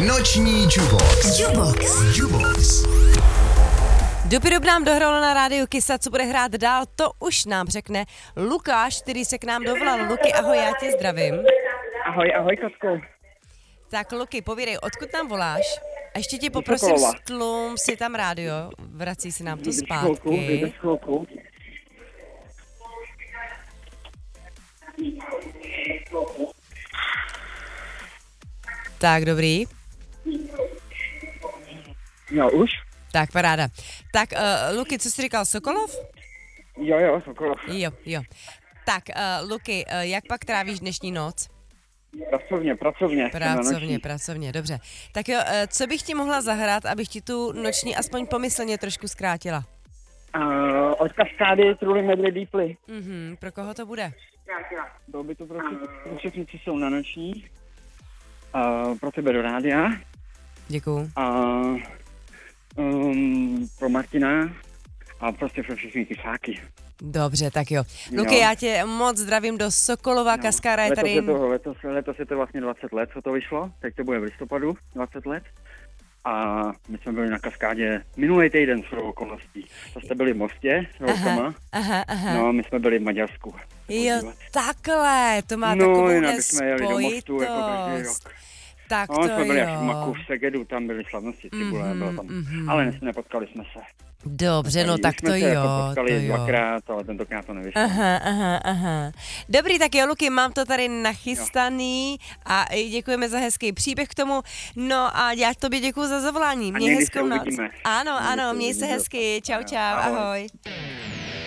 Noční Jubox. Jubox. Dopirub nám dohralo na rádiu Kisa, co bude hrát dál, to už nám řekne Lukáš, který se k nám dovolal. Luky, ahoj, já tě zdravím. Ahoj, Katko. Tak Luky, povídej, odkud nám voláš? A ještě tě poprosím, stlum si tam rádio, vrací se nám to zpátky. Chvilku. Tak, dobrý. Jo, už? Tak, paráda. Tak, Luky, co jsi říkal, Sokolov? Jo, Sokolov. Jo. Tak, Luky, jak pak trávíš dnešní noc? Pracovně, dobře. Tak jo, co bych ti mohla zahrát, abych ti tu noční aspoň pomyslně trošku zkrátila? Od Kaskády Truly Medley Deeply. Pro koho to bude? Bylo by to pro všechny, co jsou na noční. Pro tebe do rádia. Děkuju. Pro Martina a prostě pro všechny kysáky. Dobře, tak jo. Luky, já tě moc zdravím do Sokolova, Kaskára je tady... Letos je to vlastně 20 let, co to vyšlo, teď to bude v listopadu, 20 let. A my jsme byli na Kaskádě minulý týden s okolností. To jste byli v Mostě s holkama. Aha. No, my jsme byli v Maďarsku. Jo, takhle, to má takovou spojitost. Tak to jsme byli jo. až v Maku, v Segedu, tam byly slavnosti Cibule, bylo tam. Ale nepotkali jsme se. Dobře, no tak to jo. Potkali dvakrát, ale tentokrát to nevyšlo. Aha. Dobrý, tak jo, Luky, mám to tady nachystaný a děkujeme za hezký příběh k tomu. No a já tobě děkuju za zavolání. Měj hezkou noc. Ano, měj se hezky. Čau, ahoj.